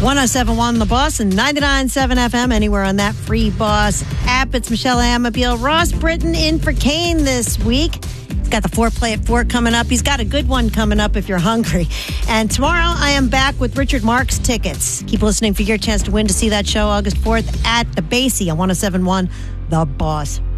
107.1 The Boss and 99.7 FM, anywhere on that free Boss app. It's Michelle Amabiel. Ross Britton in for Kane this week. He's got the Foreplay at 4 coming up. He's got a good one coming up if you're hungry. And tomorrow I am back with Richard Marks tickets. Keep listening for your chance to win to see that show August 4th at the Basie on 107.1 The Boss.